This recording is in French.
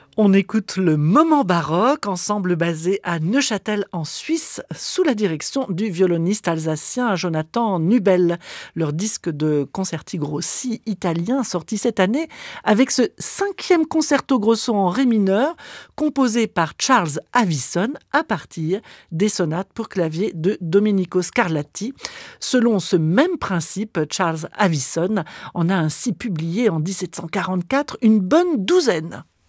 On écoute le Moment baroque, ensemble basé à Neuchâtel en Suisse, sous la direction du violoniste alsacien Jonathan Nubel. Leur disque de concerti grossi italien sorti cette année avec ce 5e concerto grosso en ré mineur composé par Charles Avison à partir des sonates pour clavier de Domenico Scarlatti. Selon ce même principe, Charles Avison en a ainsi publié en 1744 une bonne douzaine.